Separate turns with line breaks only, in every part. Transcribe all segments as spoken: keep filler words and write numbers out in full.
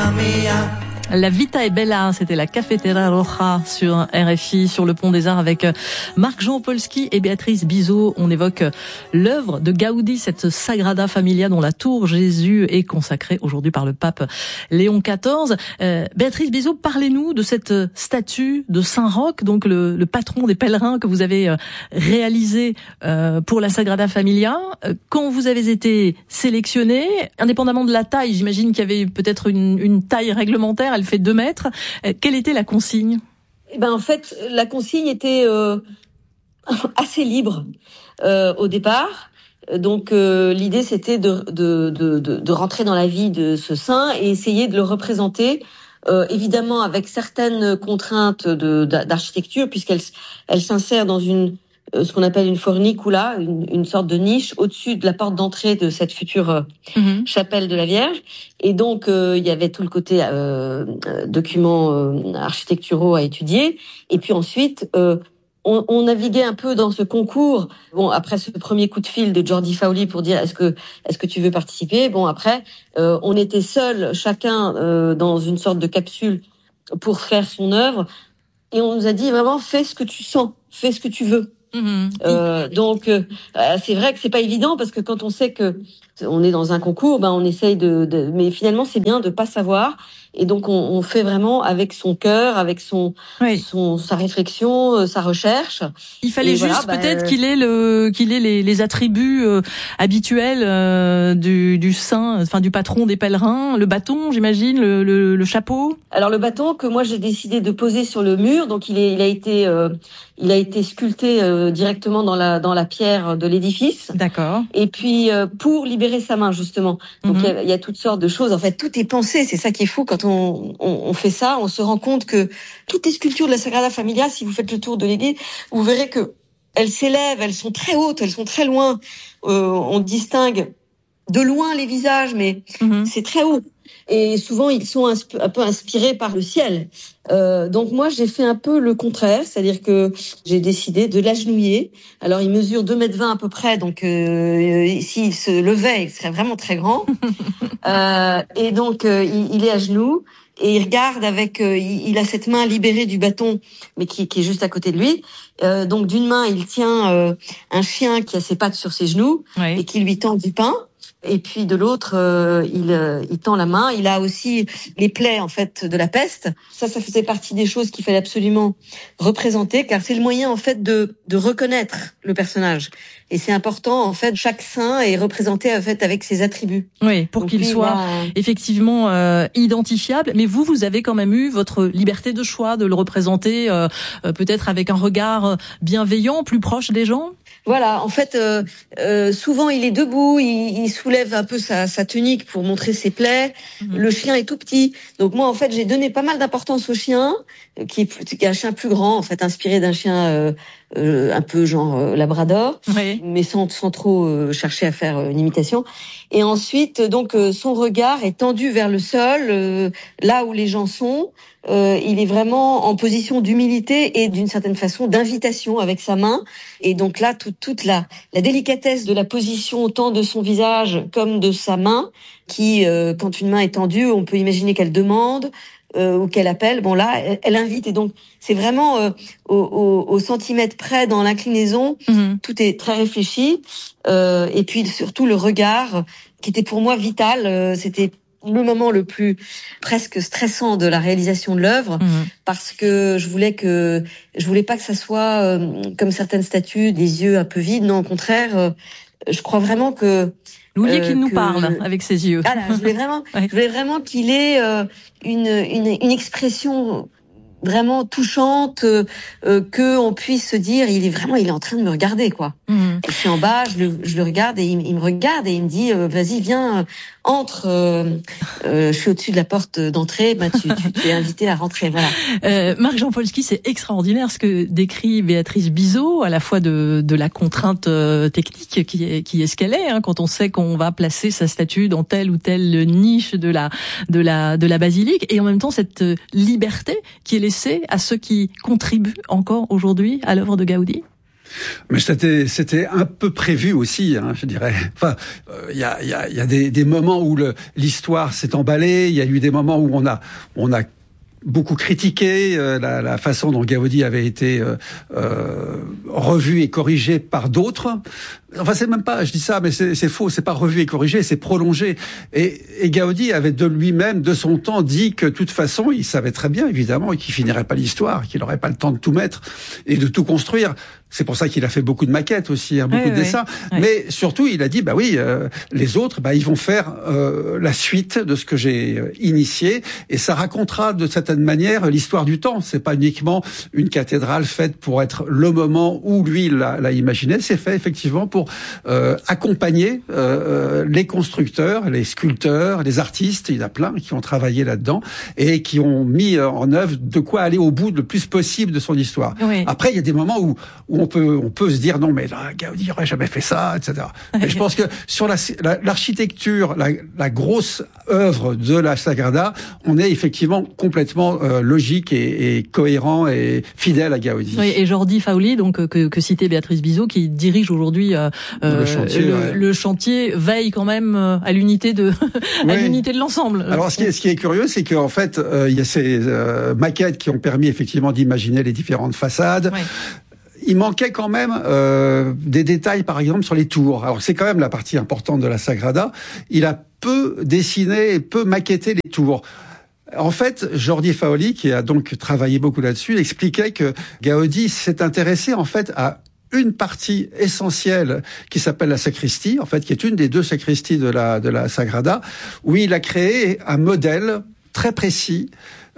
mia.
La Vita è bella, c'était la Cafetera Roja sur R F I, sur le Pont des Arts avec Marc-Jean Opolski et Béatrice Bizot. On évoque l'œuvre de Gaudi, cette Sagrada Familia dont la tour Jésus est consacrée aujourd'hui par le pape Léon quatorze. Euh, Béatrice Bizot, parlez-nous de cette statue de Saint-Roch, donc le, le patron des pèlerins que vous avez réalisé euh, pour la Sagrada Familia. Quand vous avez été sélectionné, indépendamment de la taille, j'imagine qu'il y avait peut-être une, une taille réglementaire, elle fait deux mètres. Quelle était la consigne ?
Eh ben, en fait, la consigne était euh, assez libre euh, au départ. Donc, euh, l'idée, c'était de, de, de, de, de rentrer dans la vie de ce saint et essayer de le représenter, euh, évidemment avec certaines contraintes de, d'architecture, puisqu'elle elle s'insère dans une ce qu'on appelle une fornicula, une, une sorte de niche au-dessus de la porte d'entrée de cette future euh, mmh. chapelle de la Vierge. Et donc, euh, il y avait tout le côté euh, documents euh, architecturaux à étudier. Et puis ensuite, euh, on, on naviguait un peu dans ce concours. Bon, après ce premier coup de fil de Jordi Fowlie pour dire est-ce que est-ce que tu veux participer ? Bon, après, euh, on était seuls, chacun euh, dans une sorte de capsule pour faire son œuvre. Et on nous a dit vraiment fais ce que tu sens, fais ce que tu veux. Mmh. Euh, donc euh, c'est vrai que c'est pas évident parce que quand on sait que on est dans un concours, ben on essaye de, de mais finalement c'est bien de pas savoir et donc on, on fait vraiment avec son cœur, avec son, oui. son sa réflexion, sa recherche.
Il fallait
et
juste
voilà,
peut-être
ben,
qu'il ait le qu'il ait les, les attributs euh, habituels euh, du du saint, enfin du patron des pèlerins, le bâton, j'imagine, le, le, le chapeau.
Alors le bâton que moi j'ai décidé de poser sur le mur, donc il est il a été euh, il a été sculpté euh, directement dans la dans la pierre de l'édifice.
D'accord.
Et puis euh, pour libérer sa main justement. Donc il mm-hmm. y, y a toutes sortes de choses. En fait, tout est pensé. C'est ça qui est fou quand on, on on fait ça. On se rend compte que toutes les sculptures de la Sagrada Familia, si vous faites le tour de l'église, vous verrez que elles s'élèvent, elles sont très hautes, elles sont très loin. Euh, on distingue de loin les visages, mais mm-hmm. c'est très haut. Et souvent, ils sont un peu inspirés par le ciel. Euh, donc moi, j'ai fait un peu le contraire, c'est-à-dire que j'ai décidé de l'agenouiller. Alors, il mesure deux mètres vingt à peu près, donc euh, s'il se levait, il serait vraiment très grand. euh, et donc, euh, il, il est à genoux et il regarde avec... Euh, il, il a cette main libérée du bâton, mais qui, qui est juste à côté de lui. Euh, donc, d'une main, il tient euh, un chien qui a ses pattes sur ses genoux oui. et qui lui tend du pain. Et puis de l'autre, euh, il, euh, il tend la main. Il a aussi les plaies en fait de la peste. Ça, ça faisait partie des choses qu'il fallait absolument représenter, car c'est le moyen en fait de, de reconnaître le personnage. Et c'est important en fait. Chaque saint est représenté en fait avec ses attributs.
Oui, pour Donc, qu'il soit a... effectivement euh, identifiable. Mais vous, vous avez quand même eu votre liberté de choix de le représenter, euh, euh, peut-être avec un regard bienveillant, plus proche des gens.
Voilà, en fait, euh, euh, souvent il est debout, il, il soulève un peu sa, sa tunique pour montrer ses plaies. Mmh. Le chien est tout petit, donc moi en fait j'ai donné pas mal d'importance au chien, qui est, qui est un chien plus grand, en fait inspiré d'un chien euh, euh, un peu genre euh, labrador, oui. mais sans, sans trop euh, chercher à faire euh, une imitation. Et ensuite, donc euh, son regard est tendu vers le sol, euh, là où les gens sont. Euh, il est vraiment en position d'humilité et d'une certaine façon d'invitation avec sa main. Et donc là, tout, toute la, la délicatesse de la position, autant de son visage comme de sa main, qui, euh, quand une main est tendue, on peut imaginer qu'elle demande euh, ou qu'elle appelle. Bon là, elle, elle invite. Et donc, c'est vraiment euh, au, au, au centimètre près dans l'inclinaison. Mmh. Tout est très réfléchi. Euh, et puis surtout le regard, qui était pour moi vital. Euh, c'était le moment le plus presque stressant de la réalisation de l'œuvre, mmh. parce que je voulais que je voulais pas que ça soit euh, comme certaines statues, des yeux un peu vides. Non, au contraire, euh, je crois vraiment que
vous vouliez euh, qu'il nous que... parle avec ses yeux.
Voilà, je voulais vraiment, ouais. je voulais vraiment qu'il ait euh, une, une une expression vraiment touchante, euh, euh, que on puisse se dire il est vraiment il est en train de me regarder quoi. Mmh. Je suis en bas, je le je le regarde et il, il me regarde et il me dit euh, vas-y viens entre, euh, euh, je suis au-dessus de la porte d'entrée, bah tu tu, tu es invité à rentrer voilà.
Euh, Marc-Jean Opolski, c'est extraordinaire ce que décrit Béatrice Bizot, à la fois de de la contrainte euh, technique qui est qui est ce qu'elle est hein, quand on sait qu'on va placer sa statue dans telle ou telle niche de la de la de la basilique et en même temps cette liberté qui est laissée à ceux qui contribuent encore aujourd'hui à l'œuvre de Gaudi.
Mais c'était c'était un peu prévu aussi, hein, je dirais. Enfin, il euh, y a il y a il y a des des moments où le, l'histoire s'est emballée. Il y a eu des moments où on a on a beaucoup critiqué euh, la, la façon dont Gaudi avait été euh, euh, revu et corrigé par d'autres. Enfin, c'est même pas, je dis ça, mais c'est, c'est faux. C'est pas revu et corrigé, c'est prolongé. Et, et Gaudi avait de lui-même, de son temps, dit que de toute façon, il savait très bien, évidemment, qu'il finirait pas l'histoire, qu'il n'aurait pas le temps de tout mettre et de tout construire. C'est pour ça qu'il a fait beaucoup de maquettes aussi, hein, beaucoup oui, de oui, dessins. Oui. Mais surtout, il a dit, bah oui, euh, les autres, bah ils vont faire euh, la suite de ce que j'ai initié, et ça racontera de certaine manière l'histoire du temps. C'est pas uniquement une cathédrale faite pour être le moment où lui l'a, l'a imaginé. C'est fait effectivement pour euh, accompagner euh, les constructeurs, les sculpteurs, les artistes. Il y en a plein qui ont travaillé là-dedans et qui ont mis en œuvre de quoi aller au bout le plus possible de son histoire. Oui. Après, il y a des moments où, où on peut on peut se dire non mais là Gaudi n'aurait jamais fait ça, et cetera. Mais je pense que sur la, la l'architecture, la, la grosse œuvre de la Sagrada, on est effectivement complètement euh, logique et, et cohérent et fidèle à Gaudi.
Oui, et Jordi Fauli, donc que, que citait Béatrice Bizot, qui dirige aujourd'hui euh, le, chantier, le, ouais. le chantier, veille quand même à l'unité de à oui. l'unité de l'ensemble.
Alors ce qui est ce qui est curieux, c'est qu'en fait euh, il y a ces euh, maquettes qui ont permis effectivement d'imaginer les différentes façades. Oui. Il manquait quand même euh, des détails, par exemple, sur les tours. Alors, c'est quand même la partie importante de la Sagrada. Il a peu dessiné et peu maquetté les tours. En fait, Jordi Fauli, qui a donc travaillé beaucoup là-dessus, expliquait que Gaudi s'est intéressé, en fait, à une partie essentielle qui s'appelle la sacristie, en fait, qui est une des deux sacristies de la, de la Sagrada, où il a créé un modèle très précis,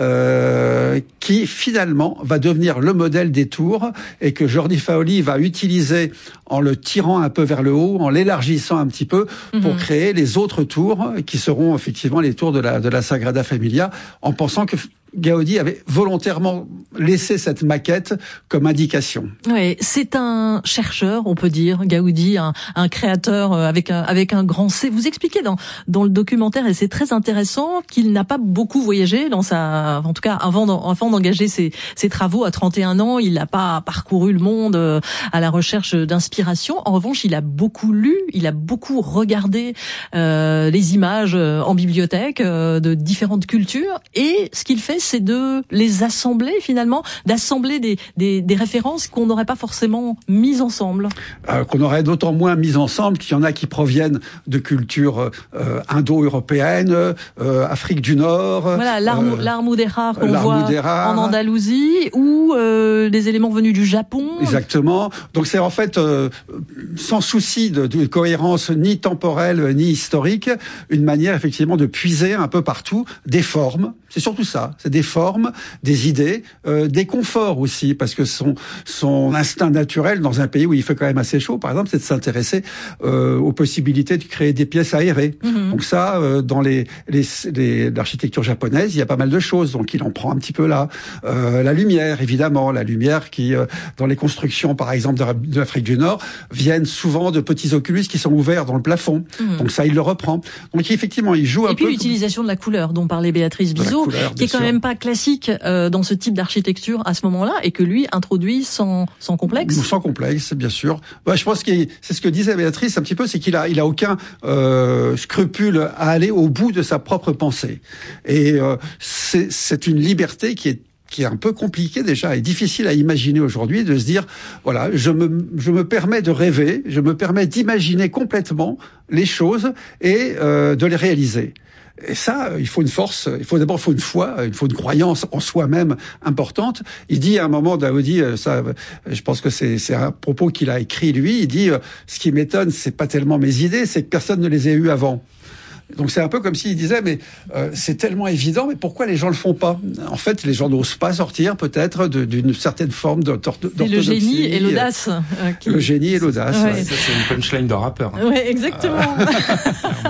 Euh, qui finalement va devenir le modèle des tours et que Jordi Fauli va utiliser en le tirant un peu vers le haut, en l'élargissant un petit peu pour mmh. créer les autres tours qui seront effectivement les tours de la, de la Sagrada Familia, en pensant que Gaudi avait volontairement laissé cette maquette comme indication.
Oui, c'est un chercheur, on peut dire, Gaudi, un, un créateur avec un, avec un grand C. Vous expliquez dans, dans le documentaire, et c'est très intéressant, qu'il n'a pas beaucoup voyagé dans sa, en tout cas, avant, avant d'engager ses, ses travaux à trente et un ans, il n'a pas parcouru le monde à la recherche d'inspiration. En revanche, il a beaucoup lu, il a beaucoup regardé euh, les images en bibliothèque euh, de différentes cultures, et ce qu'il fait, c'est de les assembler finalement, d'assembler des, des, des références qu'on n'aurait pas forcément mises ensemble.
Euh, qu'on aurait d'autant moins mises ensemble qu'il y en a qui proviennent de cultures euh, indo-européennes, euh, Afrique du Nord.
Voilà, l'art, euh, l'art mudéjar qu'on
l'art
voit
mudéjar.
En Andalousie, ou euh, des éléments venus du Japon.
Exactement. Donc c'est en fait, euh, sans souci de, de cohérence ni temporelle ni historique, une manière effectivement de puiser un peu partout des formes. C'est surtout ça. C'est des formes, des idées, euh, des conforts aussi, parce que son son instinct naturel dans un pays où il fait quand même assez chaud, par exemple, c'est de s'intéresser euh, aux possibilités de créer des pièces aérées. Mm-hmm. Donc ça, euh, dans les, les les l'architecture japonaise, il y a pas mal de choses. Donc il en prend un petit peu là. Euh, la lumière, évidemment, la lumière qui, euh, dans les constructions, par exemple, de, de l'Afrique du Nord, viennent souvent de petits oculus qui sont ouverts dans le plafond. Mm-hmm. Donc ça, il le reprend. Donc effectivement, il joue un peu.
Et puis l'utilisation de la couleur dont parlait Béatrice Bizot, couleur, qui est quand sûr. même pas classique euh, dans ce type d'architecture à ce moment-là, et que lui introduit sans sans complexe.
Sans complexe, bien sûr. Ouais, je pense que c'est ce que disait Béatrice un petit peu, c'est qu'il a il a aucun euh, scrupule à aller au bout de sa propre pensée. Et euh, c'est c'est une liberté qui est qui est un peu compliqué déjà et difficile à imaginer aujourd'hui, de se dire, voilà, je me, je me permets de rêver, je me permets d'imaginer complètement les choses et euh, de les réaliser. Et ça, il faut une force, il faut d'abord il faut une foi, il faut une croyance en soi-même importante. Il dit à un moment, Gaudi, ça, je pense que c'est, c'est un propos qu'il a écrit lui, il dit, ce qui m'étonne, c'est pas tellement mes idées, c'est que personne ne les ait eues avant. Donc c'est un peu comme s'il disait, mais euh, c'est tellement évident, mais pourquoi les gens le font pas? En fait, les gens n'osent pas sortir peut-être de, d'une certaine forme d'orthodoxie.
C'est le génie et l'audace.
Euh, qui... Le génie et l'audace.
Ouais.
Ouais.
Ça, c'est une punchline de rappeur.
Hein. Oui, exactement. Euh...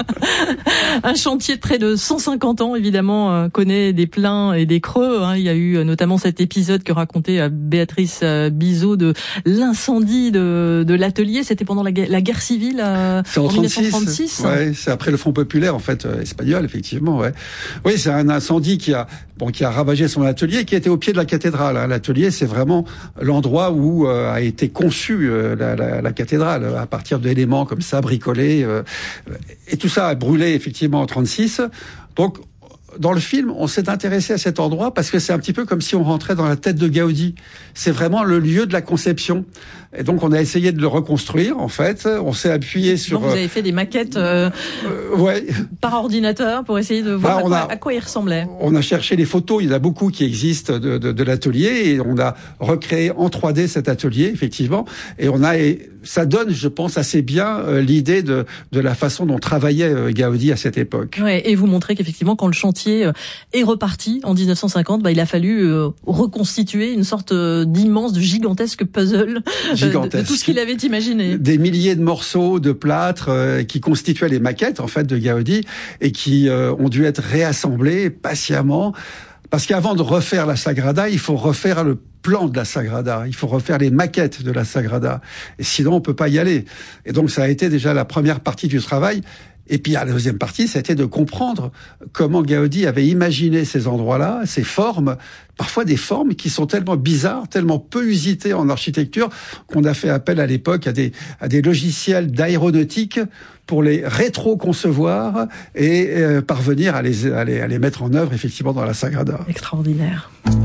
Un chantier de près de cent cinquante ans, évidemment, euh, connaît des pleins et des creux. Hein. Il y a eu euh, notamment cet épisode que racontait euh, Béatrice euh, Bizot de l'incendie de, de l'atelier. C'était pendant la, la guerre civile euh, en, en dix-neuf cent trente-six.
Ouais, c'est après le Front populaire en fait euh, espagnol, effectivement. Ouais. Oui, c'est un incendie qui a bon qui a ravagé son atelier, qui était au pied de la cathédrale. Hein. L'atelier, c'est vraiment l'endroit où euh, a été conçue euh, la, la, la cathédrale à partir d'éléments comme ça bricolés. Euh, et tout ça a brûlé effectivement en trente-six. Donc dans le film, on s'est intéressé à cet endroit parce que c'est un petit peu comme si on rentrait dans la tête de Gaudi. C'est vraiment le lieu de la conception. Et donc, on a essayé de le reconstruire, en fait. On s'est appuyé sur...
Donc, vous avez fait des maquettes euh,
euh, ouais.
par ordinateur pour essayer de voir bah, à, quoi, a, à quoi il ressemblait.
On a cherché les photos. Il y en a beaucoup qui existent de, de, de l'atelier. Et on a recréé en trois D cet atelier, effectivement. Et on a... Et ça donne, je pense, assez bien euh, l'idée de, de la façon dont travaillait euh, Gaudi à cette époque.
Ouais, et vous montrez qu'effectivement, quand le chantier euh, est reparti en dix-neuf cent cinquante, bah, il a fallu euh, reconstituer une sorte euh, d'immense, de gigantesque puzzle euh, de, de tout ce qu'il avait imaginé.
Des milliers de morceaux de plâtre euh, qui constituaient les maquettes, en fait, de Gaudi et qui euh, ont dû être réassemblés patiemment. Parce qu'avant de refaire la Sagrada, il faut refaire le plan de la Sagrada, il faut refaire les maquettes de la Sagrada. Et sinon, on peut pas y aller. Et donc, ça a été déjà la première partie du travail. Et puis, la deuxième partie, ça a été de comprendre comment Gaudi avait imaginé ces endroits-là, ces formes, parfois des formes qui sont tellement bizarres, tellement peu usitées en architecture, qu'on a fait appel à l'époque à des, à des logiciels d'aéronautique pour les rétro-concevoir et euh, parvenir à les, à, les, à les mettre en œuvre, effectivement, dans la Sagrada.
Extraordinaire.